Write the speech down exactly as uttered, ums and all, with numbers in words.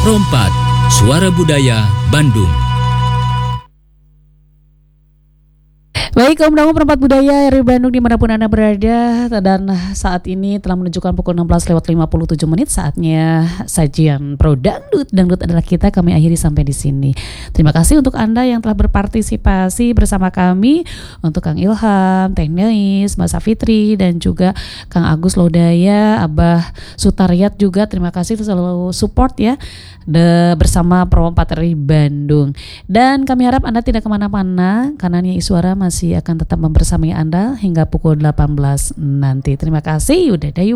Rompat, Suara Budaya Bandung. Baik, Kaum Dangu Perempat Budaya R I Bandung dimanapun Anda berada, dan saat ini telah menunjukkan pukul enam belas lewat lima puluh tujuh menit. Saatnya sajian Pro Dangdut. Dangdut adalah kita, kami akhiri sampai di sini. Terima kasih untuk Anda yang telah berpartisipasi bersama kami, untuk Kang Ilham, Teh Neis, Mbak Safitri, dan juga Kang Agus Lodaya, Abah Sutariat juga. Terima kasih selalu support ya de, bersama Pro empat R I Bandung. Dan kami harap Anda tidak kemana-mana, karena Nia Iswara masih akan tetap membersamai Anda hingga pukul delapan belas nanti. Terima kasih. Udah dayu.